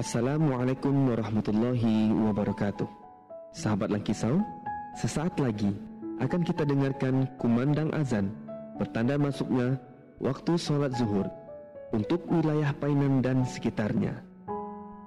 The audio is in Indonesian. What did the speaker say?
Assalamualaikum warahmatullahi wabarakatuh. Sahabat Langkisau, sesaat lagi akan kita dengarkan kumandang azan bertanda masuknya waktu sholat zuhur untuk wilayah Painan dan sekitarnya.